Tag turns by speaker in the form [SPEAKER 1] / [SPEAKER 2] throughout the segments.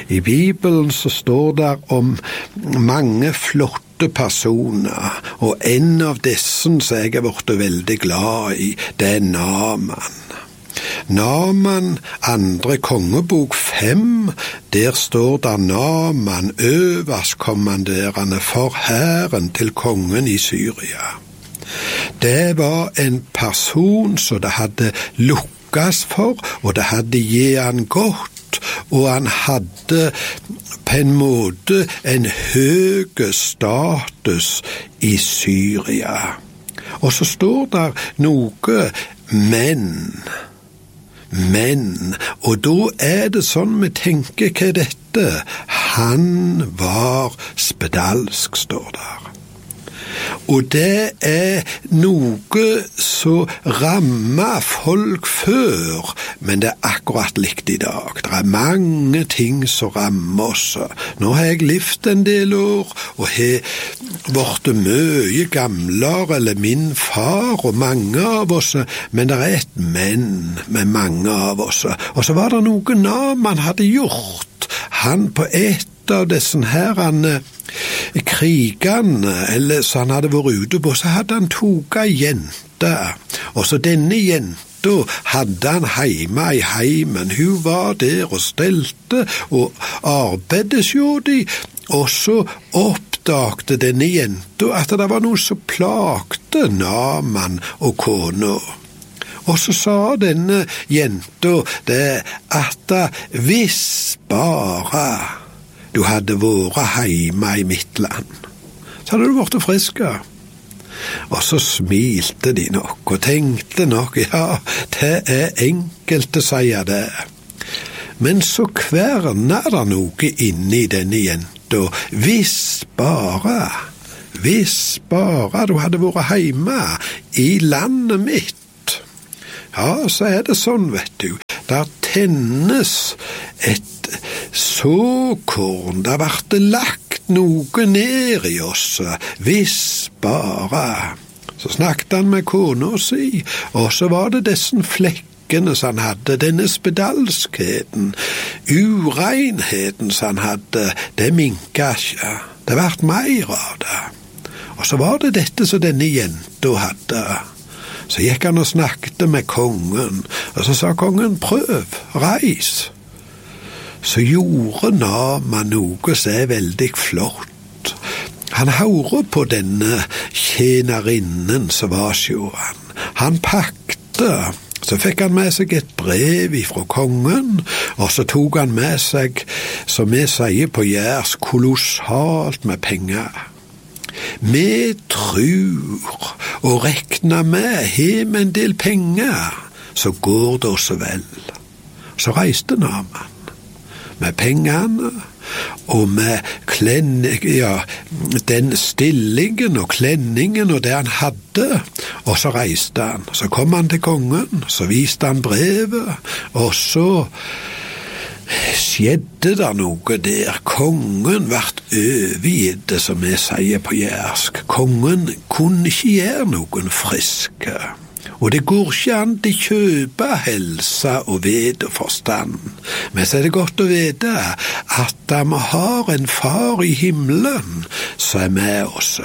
[SPEAKER 1] I Bibelen så står det om mange flotte personer, og en av disse som jeg har vært veldig glad i, det er Naaman. Naaman, 2. kongebok 5, der står det Naaman, øverstkommanderende for hæren til kongen i Syria. Det var en person som det hadde lukkes for, og det hadde gitt han godt, og han hadde på en måte en høy status i Syria. Og så står det noe men, og da er det sånn vi tenker, hva er dette? Han var spedalsk, står der. Og det er noe som rammer folk før, men det er akkurat likt i dag. Det er mange ting som rammer oss. Nå har jeg levd en del år, og har vært mye gamlere, eller min far, og mange av oss, men det er et men med mange av oss. Og så var det noe Naaman hadde gjort. Han på et av disse her krigene, eller så han hadde vært ute på, så hadde han toget en jente, og så denne jenta hadde han hjemme i heimen. Hun var der og stelte og arbeidet jo de, og så oppdagte denne jenta at det var noe som plagte Naaman og kona. Og så sa denne jenta det at hvis bare du hadde vært hjemme i mitt land, så hadde du vært friske. Og så smilte de nok og tenkte nok, ja, det er enkelt å si det. Men så kverner det noe inni denne jenta. Hvis bare du hadde vært hjemme i landet mitt, ja, så er det sånn, vet du. Der tennes et såkorn, det ble lagt noe ned i oss, hvis bare. Så snakket han med kona si, og så var det disse flekkene som han hadde, denne spedalskheten, urenheten som han hadde, det minket ikke, det ble mer av det. Og så var det dette som denne jenta hadde. Så gikk han og snakket med kongen, og så sa kongen, prøv, reis. Så gjorde Naaman noe som er veldig flott. Han hørte på denne tjenerinnen som var sjåen. Han pakte, så fikk han med seg et brev fra kongen, og så tok han med seg, som vi sier på jærs, kolossalt med penger. Vi tror og regner med, har vi en del penger, så går det også vel. Så reiste Naaman med pengene og med den stillingen og klenningen og det han hadde, og så reiste han. Så kom han til kongen, så viste han brevet, og så skjedde det noe der. Kongen ble overgitt, som vi sier på jærsk. Kongen kunne ikke gjøre noen friske. Og det går ikke an til kjøpe helse og vet og forstand. Men så er det godt å vite at vi har en far i himmelen som er med oss.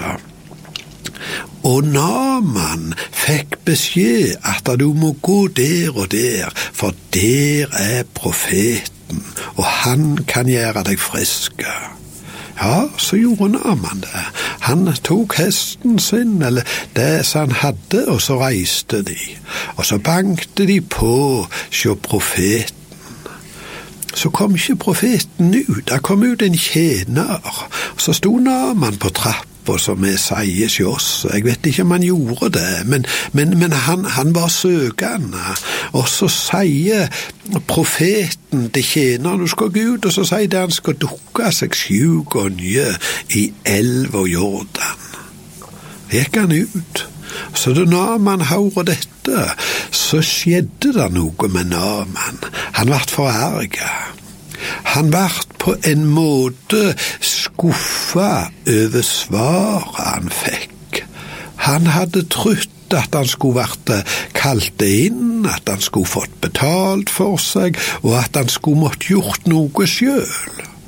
[SPEAKER 1] Og Naaman fikk beskjed at du må gå der og der, for der er profeten, og han kan gjøre deg friske. Ja, så gjorde Naaman det. Han tok hesten sin, eller det som han hadde, og så reiste de. Og så bankte de på sjå profeten. Så kom ikke profeten ut. Da kom ut en tjener. Og så sto Naaman på trappa, som vi sier til oss. Jeg vet ikke om han gjorde det, men han var søkende. Og så sier profeten til tjeneren, du skal gå ut, og så sier det han skal dukke seg 7 ganger i elva Jordan. Gikk han ut. Så da Naaman hørte dette, så skjedde det noe med Naaman. Han ble forarget. Han ble på en måte skuffet over svaret han fikk. Han hadde trodd at han skulle vært kalt inn, at han skulle fått betalt for seg, og at han skulle måtte gjort noe selv.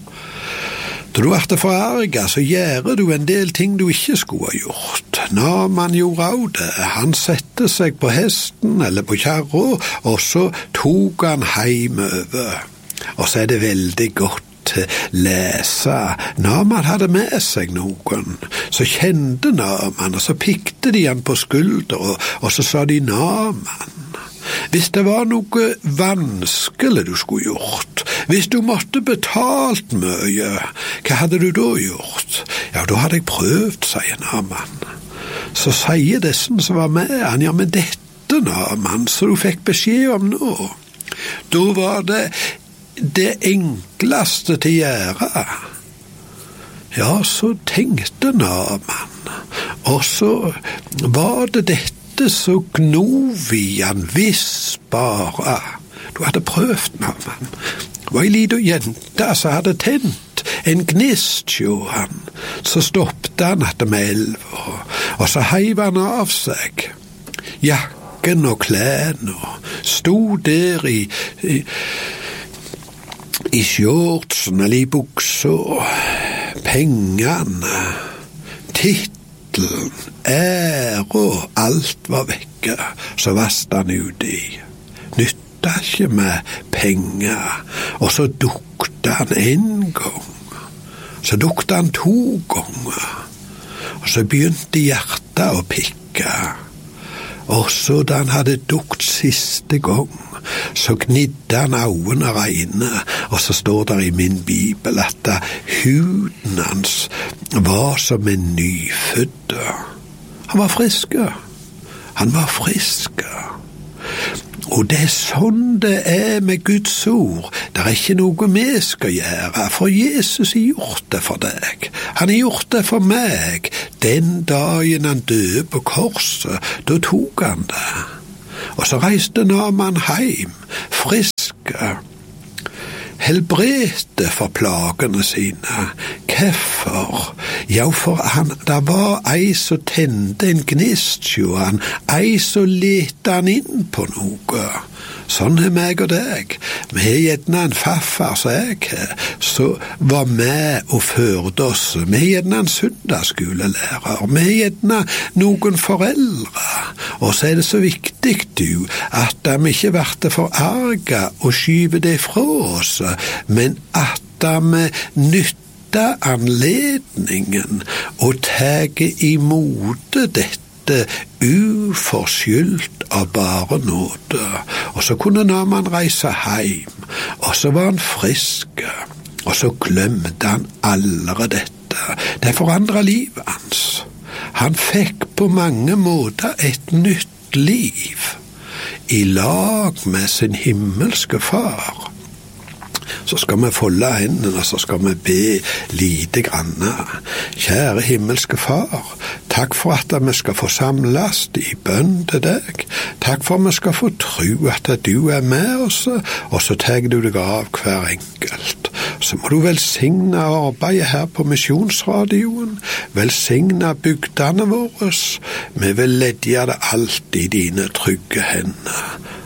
[SPEAKER 1] Da du ble forarget, så gjør du en del ting du ikke skulle ha gjort. Naaman gjorde av det. Han sette seg på hesten eller på kjerra, og så tok han hjem over. Og så det veldig godt lese. Naaman hadde med seg noen. Så kjente Naaman, og så pikte de han på skulder, og så sa de Naaman. Hvis det var noe vanskelig du skulle gjort, hvis du måtte betalt mye, hva hadde du da gjort? Ja, da hadde jeg prøvd, sier Naaman. Så sier disse som var med han, ja, men dette Naaman, så du fikk beskjed om nå, da var det enkleste til å gjøre. Ja, så tenkte Naaman, og så var det dette så gnov i han hvis bare. Du hadde prøvd, Naaman. Det var en liten jente som hadde tent en gnist, jo han. Så stoppte han etter med elva, og så heiv han av seg jakken og klærne, og stod der i shortsen eller i buksa, pengene, ære, alt var vekke, så vasste han ut i. Nytta ikke med penger, og så dukte han en gang, så dukte han 2 ganger, og så begynte hjertet å pikke, og så da han hadde dukt siste gang, så gnidde han øynene reine, og så står det i min bibel at huden hans var som en nyfødt. Han var frisk. Han var frisk. Og det sånn det med Guds ord. Det ikke noe vi skal gjøre, for Jesus har gjort det for deg. Han har gjort det for meg. Den dagen han døde på korset, da tok han det. Og så reiste Naaman hjem, frisk, helbredte for plagene sine. Hvorfor? Ja, for det var ei som tente en gnist, jo han, ei som lette han inn på noe. Sånn meg og deg. Vi har gjerne en farfar som jeg har, som var med og førte oss. Vi har gjerne en søndagsskolelærer. Vi har gjerne noen foreldre. Og så det så viktig, du, at vi ikke blir forarget og skyver det fra oss, men at vi nytter anledningen og tar imot dette uforskyldt av bare nåde. Og så kunne Naaman reise hjem, og så var han frisk, og så glemte han aldri dette. Det forandret livet hans. Han fikk på mange måter et nytt liv i lag med sin himmelske far. Så skal vi folde hendene, så skal vi be lite grann. Kjære himmelske far, takk for at vi skal få samles i bønn til deg. Takk for at vi skal få tro at du med oss, og så tar du deg av hver enkelt. Så må du velsigne arbeidet her på Misjonsradioen, velsigne bygdene våre. Vi vil ledje det alt i dine trygge hender.